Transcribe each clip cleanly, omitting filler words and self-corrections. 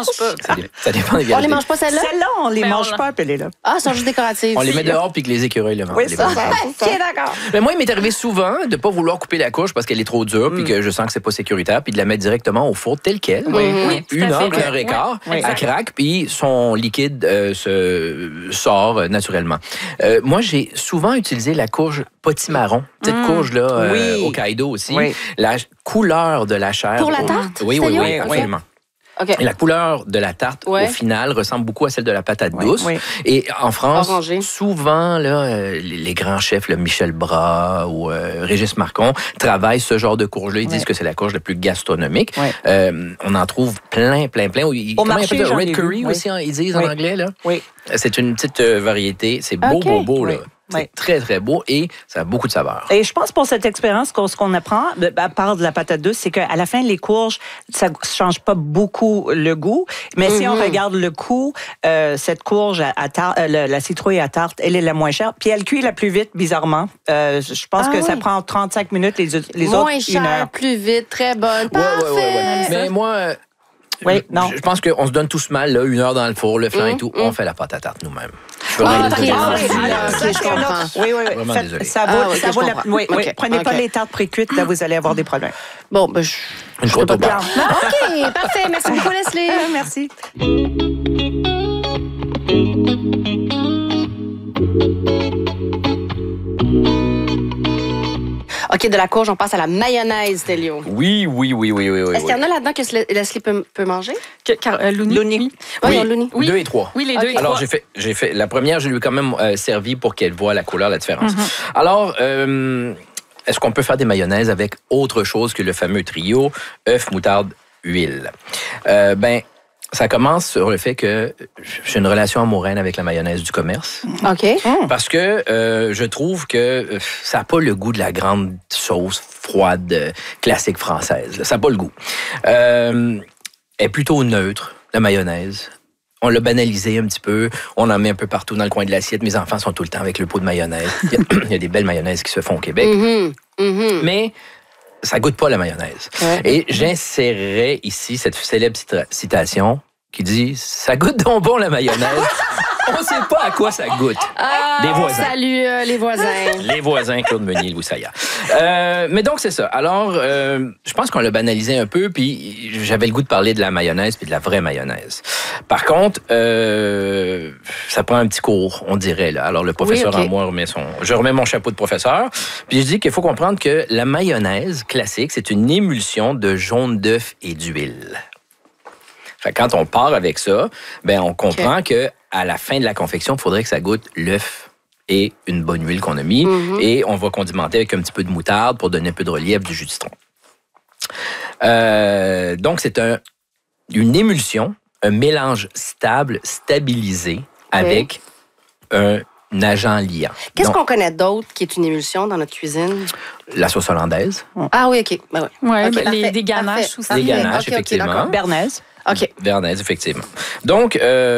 mange pas. Ça dépend des On vérités. les mange pas celles-là? Celles-là, on les mange pas, puis elle est là. Ah, elles sont juste décoratives. On les met dehors puis que les écureuils le mangent. Oui, les ça, bonnes ça. choses. OK, d'accord. Mais moi, il m'est arrivé souvent de ne pas vouloir couper la courge parce qu'elle est trop dure puis que je sens que c'est pas sécuritaire puis de la mettre directement au four telle quelle. Oui, tout à Une fait. heure, une heure et quart, Oui, elle craque puis son liquide se sort naturellement. Moi, j'ai souvent utilisé la courge potimarron, petite courge là, Oui. Hokkaido aussi. Oui. La couleur de la chair. Pour la tarte, Oui, Stelio? oui, absolument. OK. Et la couleur de la tarte, Ouais. au final, ressemble beaucoup à celle de la patate douce. oui. Et en France, Orangé. souvent, là, les grands chefs, là, Michel Bras ou Régis Marcon, travaillent ce genre de courge-là. Ils disent que c'est la courge la plus gastronomique. Ouais. On en trouve plein. Au Comment marché, ils appellent ça? j'en ai Red vu, curry oui. aussi, hein, ils disent Oui. en anglais. Là. Oui. C'est une petite variété. C'est beau, OK. beau, là. Oui. C'est Oui. très, très beau et ça a beaucoup de saveur. Et je pense pour cette expérience, ce qu'on apprend, à part de la patate douce, c'est qu'à la fin, les courges, ça ne change pas beaucoup le goût. Mais si on regarde le coût, cette courge, la citrouille à tarte, elle est la moins chère. Puis elle cuit la plus vite, bizarrement. Je pense que ça prend 35 minutes, les Moins autres, 1 cher, heure. plus vite, très bonne. Parfait. Ouais. Mais moi... Oui, non. Je pense qu'on se donne tous mal, là, 1 heure dans le four, le flan et tout. On fait la pâte à tarte nous-mêmes. Je suis vraiment OK, désolé. OK, je comprends. Oui. Vraiment Faites- désolé. Ça vaut, Ah oui, ça je vaut la... comprends. Oui, oui. OK, Prenez pas OK. les tartes pré-cuites, là, vous allez avoir des problèmes. Bon, Une côte au beurre. OK, parfait. Merci beaucoup, Leslie. Merci. OK, de la courge, on passe à la mayonnaise, Télio. Oui. Est-ce qu'il y en a là-dedans que Leslie peut manger? Louni. Louni. Oui. Oui, on l'ouni. Oui. 2 et 3. Oui, les deux et Alors, trois. j'ai fait la première, je lui ai quand même servi pour qu'elle voie la couleur, la différence. Alors, est-ce qu'on peut faire des mayonnaises avec autre chose que le fameux trio œuf, moutarde, huile? Ça commence sur le fait que j'ai une relation amoureuse avec la mayonnaise du commerce. OK. Parce que je trouve que ça n'a pas le goût de la grande sauce froide classique française. Là. Ça n'a pas le goût. Elle est plutôt neutre, la mayonnaise. On l'a banalisé un petit peu. On en met un peu partout dans le coin de l'assiette. Mes enfants sont tout le temps avec le pot de mayonnaise. Il y a des belles mayonnaises qui se font au Québec. Mais ça goûte pas la mayonnaise. Ouais. Et j'insérerais ici cette célèbre citation qui dit « Ça goûte donc bon la mayonnaise. On ne sait pas à quoi ça goûte. » Des voisins. Salut les voisins. Les voisins, Claude Meunier, Louis Saillat. Mais donc, c'est ça. Alors, je pense qu'on l'a banalisé un peu, puis j'avais le goût de parler de la mayonnaise puis de la vraie mayonnaise. Par contre, ça prend un petit cours, on dirait. Là. Alors, le professeur Oui, OK. en moi je remets mon chapeau de professeur, puis je dis qu'il faut comprendre que la mayonnaise classique, c'est une émulsion de jaune d'œuf et d'huile. Fait que quand on part avec ça, on comprend que à la fin de la confection, il faudrait que ça goûte l'œuf et une bonne huile qu'on a mis. Et on va condimenter avec un petit peu de moutarde pour donner un peu de relief, du jus de citron. Donc, c'est une émulsion, un mélange stable, stabilisé, avec un agent liant. Qu'est-ce Donc, qu'on connaît d'autre qui est une émulsion dans notre cuisine? la sauce hollandaise, Ah oui, OK. Ben ouais. Ouais, OK, parfait, des ganaches parfait. aussi. des ganaches, OK, effectivement. d'accord. Bernaise. OK. Bernaise, effectivement. Donc,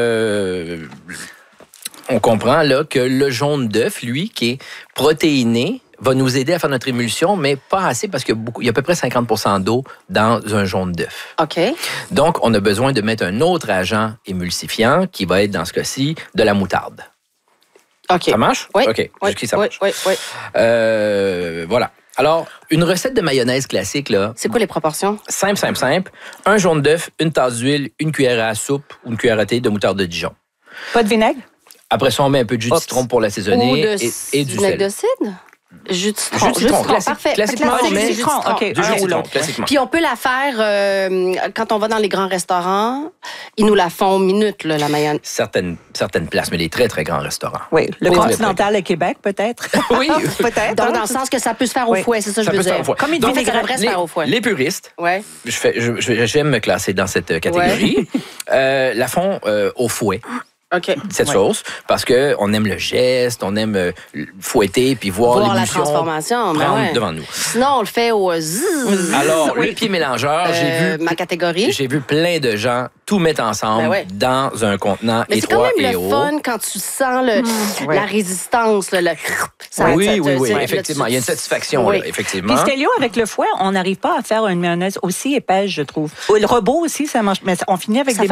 on comprend là que le jaune d'œuf, lui, qui est protéiné, va nous aider à faire notre émulsion, mais pas assez parce qu'il y a à peu près 50 % d'eau dans un jaune d'œuf. OK. Donc, on a besoin de mettre un autre agent émulsifiant qui va être, dans ce cas-ci, de la moutarde. OK. Ça marche? Oui. OK. Oui, Jusqu'ici, ça oui, marche. oui. Voilà. Alors, une recette de mayonnaise classique, là, C'est quoi les proportions? simple. Un jaune d'œuf, une tasse d'huile, une cuillère à soupe ou une cuillère à thé de moutarde de Dijon. Pas de vinaigre? Après ça, on met un peu de jus de citron pour l'assaisonner Ou et du vinaigre sel. de cidre? Jus de citron. Jus de citron, classique. Parfait. Classiquement, Classique, on met jus de citron. OK. Du jus de ou citron, l'autre. classiquement. Puis on peut la faire quand on va dans les grands restaurants. Ils nous la font minute, là, la mayonnaise. Certaines places, mais les très, très grands restaurants. Oui, le Oui, Continental à Québec, peut-être. Oui. Peut-être. Donc, hein? dans le sens que ça peut se faire au Oui. fouet, c'est ça que Ça je peut veux se faire dire. au fouet. Comme une Donc, ça vinaigrette. devrait se faire au fouet. Les puristes, Ouais. j'aime me classer dans cette catégorie, la font au fouet. OK. Cette sauce, parce qu'on aime le geste, on aime fouetter puis voir la l'émulsion transformation, ben prendre ouais. devant nous. Sinon, on le fait au zzz. Alors, le pied mélangeur, ma catégorie. j'ai vu plein de gens tout mettre ensemble Ben ouais. dans un contenant Mais c'est quand étroit même et le haut. fun quand tu sens Ouais. la résistance. Là, Oui, c'est- effectivement. Il y a une satisfaction, Oui. là, effectivement. Puis Stelio, avec le fouet, on n'arrive pas à faire une mayonnaise aussi épaisse, je trouve. Le robot aussi, ça mange. Mais on finit avec Ça des